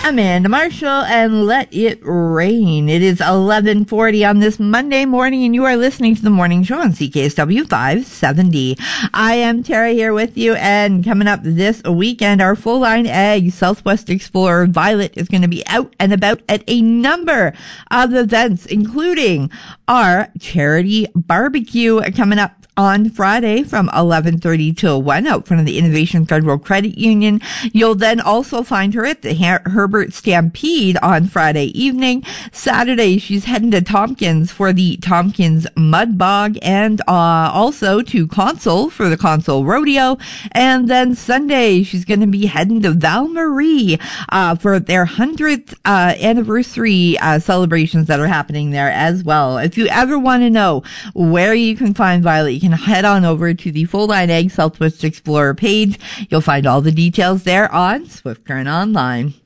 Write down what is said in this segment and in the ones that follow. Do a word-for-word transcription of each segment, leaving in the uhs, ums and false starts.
Amanda Marshall and Let It Rain. It is eleven forty on this Monday morning, and you are listening to the morning show on C K S W five seventy. I am Tara here with you, and coming up this weekend, our full line egg Southwest Explorer Violet is going to be out and about at a number of events, including our charity barbecue coming up on Friday from eleven thirty till one out front of the Innovation Federal Credit Union. You'll then also find her at the Her- Herbert Stampede on Friday evening. Saturday, she's heading to Tompkins for the Tompkins Mud Bog, and uh, also to Console for the Console Rodeo. And then Sunday, she's going to be heading to Val Marie uh, for their hundredth uh, anniversary uh, celebrations that are happening there as well. If you ever want to know where you can find Violet, you can head on over to the Full Line Egg Southwest Explorer page. You'll find all the details there on Swift Current Online.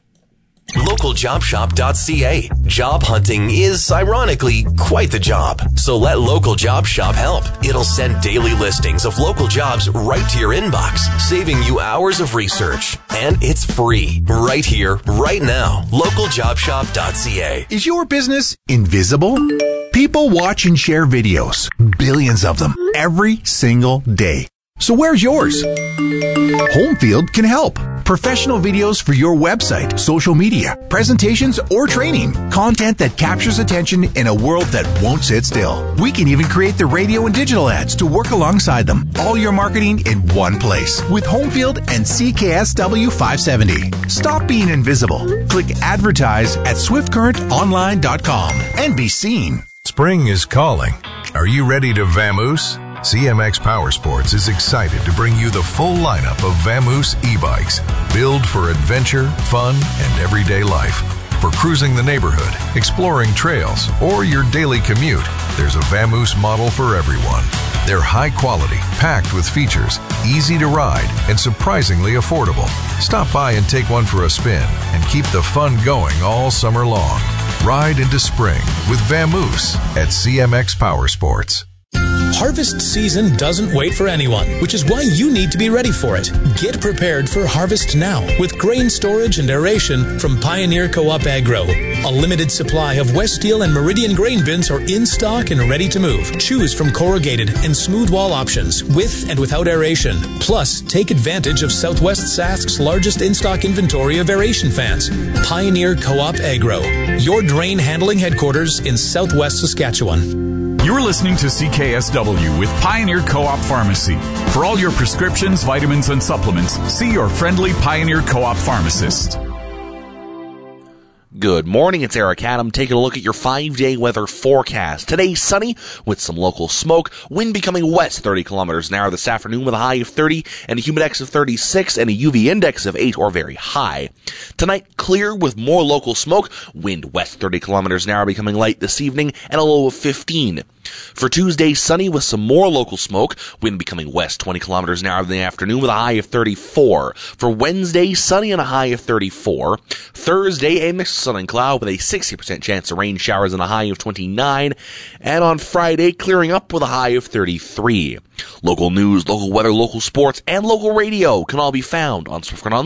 local job shop dot c a. Job hunting is, ironically, quite the job. So let Local Job Shop help. It'll send daily listings of local jobs right to your inbox, saving you hours of research. And it's free, right here, right now. local job shop dot c a. Is your business invisible? People watch and share videos, billions of them, every single day. So where's yours? Homefield can help. Professional videos for your website, social media, presentations, or training. Content that captures attention in a world that won't sit still. We can even create the radio and digital ads to work alongside them. All your marketing in one place with Homefield and C K S W five seventy. Stop being invisible. Click advertise at swift current online dot com and be seen. Spring is calling. Are you ready to vamoose? C M X Power Sports is excited to bring you the full lineup of Vamoose e-bikes, built for adventure, fun, and everyday life. For cruising the neighborhood, exploring trails, or your daily commute, there's a Vamoose model for everyone. They're high quality, packed with features, easy to ride, and surprisingly affordable. Stop by and take one for a spin and keep the fun going all summer long. Ride into spring with Vamoose at C M X Power Sports. Harvest season doesn't wait for anyone, which is why you need to be ready for it. Get prepared for harvest now with grain storage and aeration from Pioneer Co-op Agro. A limited supply of West Steel and Meridian grain bins are in stock and ready to move. Choose from corrugated and smooth wall options with and without aeration. Plus, take advantage of Southwest Sask's largest in-stock inventory of aeration fans. Pioneer Co-op Agro, your drain handling headquarters in Southwest Saskatchewan. You're listening to C K S W with Pioneer Co-op Pharmacy. For all your prescriptions, vitamins, and supplements, see your friendly Pioneer Co-op pharmacist. Good morning, it's Eric Adam taking a look at your five-day weather forecast. Today, sunny with some local smoke, wind becoming west thirty kilometers an hour this afternoon with a high of thirty and a humidex of thirty-six and a U V index of eight or very high. Tonight, clear with more local smoke, wind west thirty kilometers an hour becoming light this evening and a low of fifteen. For Tuesday, sunny with some more local smoke, wind becoming west twenty kilometers an hour in the afternoon with a high of thirty-four. For Wednesday, sunny and a high of thirty-four. Thursday, a mix of sun and cloud with a sixty percent chance of rain showers and a high of twenty-nine. And on Friday, clearing up with a high of thirty-three. Local news, local weather, local sports, and local radio can all be found on Swift Current Online.